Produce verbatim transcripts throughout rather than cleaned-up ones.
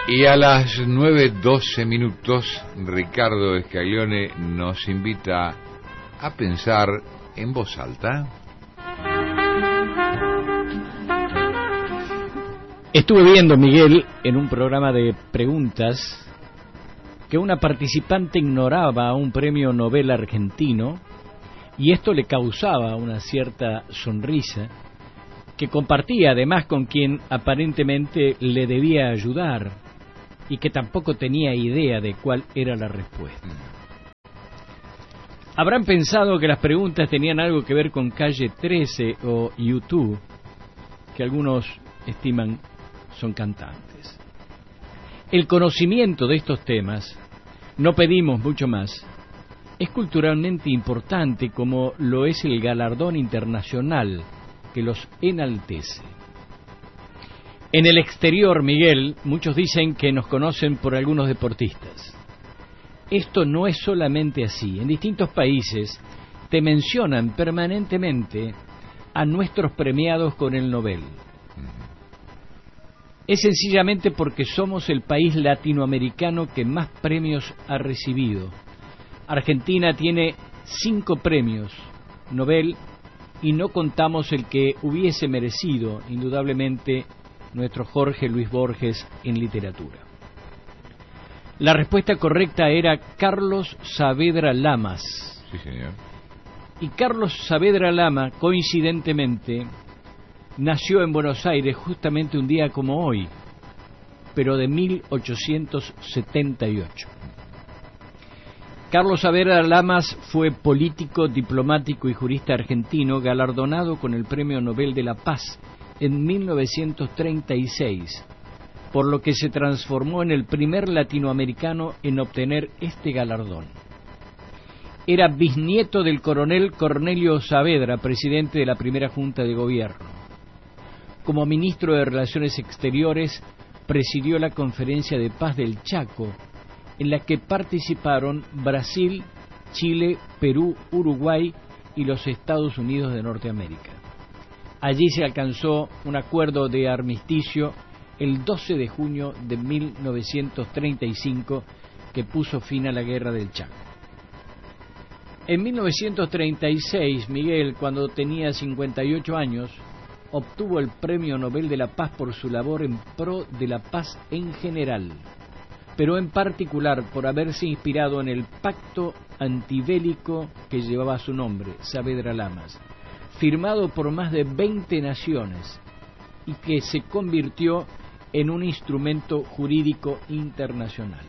Y a las nueve doce minutos, Ricardo Scaglione nos invita a pensar en voz alta. Estuve viendo, Miguel, en un programa de preguntas, que una participante ignoraba un premio Nobel argentino y esto le causaba una cierta sonrisa que compartía además con quien aparentemente le debía ayudar y que tampoco tenía idea de cuál era la respuesta. Habrán pensado que las preguntas tenían algo que ver con Calle trece o YouTube, que algunos estiman son cantantes. El conocimiento de estos temas, no pedimos mucho más, es culturalmente importante como lo es el galardón internacional que los enaltece. En el exterior, Miguel, muchos dicen que nos conocen por algunos deportistas. Esto no es solamente así. En distintos países te mencionan permanentemente a nuestros premiados con el Nobel. Es sencillamente porque somos el país latinoamericano que más premios ha recibido. Argentina tiene cinco premios Nobel y no contamos el que hubiese merecido, indudablemente, nuestro Jorge Luis Borges en literatura. La respuesta correcta era Carlos Saavedra Lamas. Sí, señor. Y Carlos Saavedra Lama, coincidentemente, nació en Buenos Aires justamente un día como hoy, pero de mil ochocientos setenta y ocho. Carlos Saavedra Lamas fue político, diplomático y jurista argentino, galardonado con el Premio Nobel de la Paz en mil novecientos treinta y seis, por lo que se transformó en el primer latinoamericano en obtener este galardón. Era bisnieto del coronel Cornelio Saavedra, presidente de la primera Junta de Gobierno. Como ministro de Relaciones Exteriores, presidió la Conferencia de Paz del Chaco, en la que participaron Brasil, Chile, Perú, Uruguay y los Estados Unidos de Norteamérica. Allí se alcanzó un acuerdo de armisticio el doce de junio de mil novecientos treinta y cinco que puso fin a la Guerra del Chaco. En mil novecientos treinta y seis, Miguel, cuando tenía cincuenta y ocho años, obtuvo el Premio Nobel de la Paz por su labor en pro de la paz en general, pero en particular por haberse inspirado en el pacto antibélico que llevaba su nombre, Saavedra Lamas, firmado por más de veinte naciones y que se convirtió en un instrumento jurídico internacional.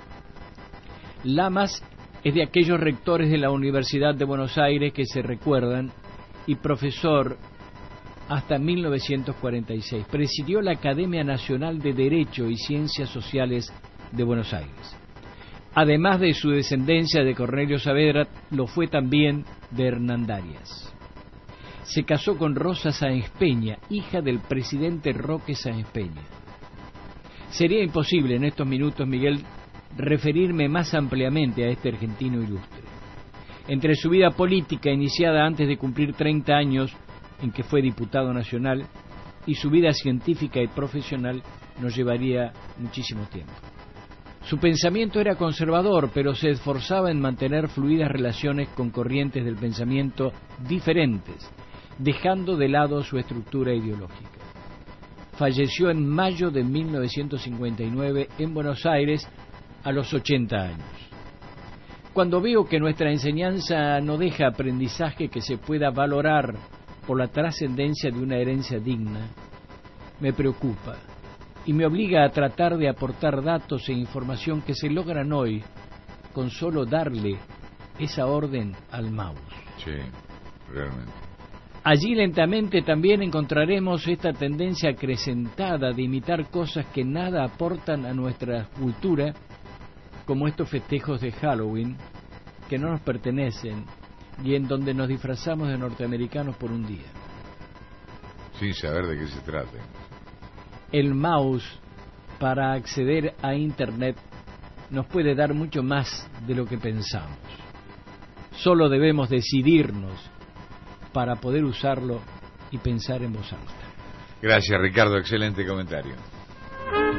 Lamas es de aquellos rectores de la Universidad de Buenos Aires que se recuerdan y profesor hasta mil novecientos cuarenta y seis. Presidió la Academia Nacional de Derecho y Ciencias Sociales de Buenos Aires. Además de su descendencia de Cornelio Saavedra, lo fue también de Hernandarias. Se casó con Rosa Sáenz Peña, hija del presidente Roque Sáenz Peña. Sería imposible en estos minutos, Miguel, referirme más ampliamente a este argentino ilustre. Entre su vida política, iniciada antes de cumplir treinta años, en que fue diputado nacional, y su vida científica y profesional, nos llevaría muchísimo tiempo. Su pensamiento era conservador, pero se esforzaba en mantener fluidas relaciones con corrientes del pensamiento diferentes, dejando de lado su estructura ideológica. Falleció en mayo de mil novecientos cincuenta y nueve en Buenos Aires a los ochenta años. Cuando veo que nuestra enseñanza no deja aprendizaje que se pueda valorar por la trascendencia de una herencia digna, me preocupa y me obliga a tratar de aportar datos e información que se logran hoy con solo darle esa orden al mouse. Sí, realmente. Allí lentamente también encontraremos esta tendencia acrecentada de imitar cosas que nada aportan a nuestra cultura, como estos festejos de Halloween, que no nos pertenecen y en donde nos disfrazamos de norteamericanos por un día. Sin saber de qué se trata. El mouse para acceder a Internet nos puede dar mucho más de lo que pensamos. Solo debemos decidirnos para poder usarlo y pensar en voz alta. Gracias, Ricardo, excelente comentario.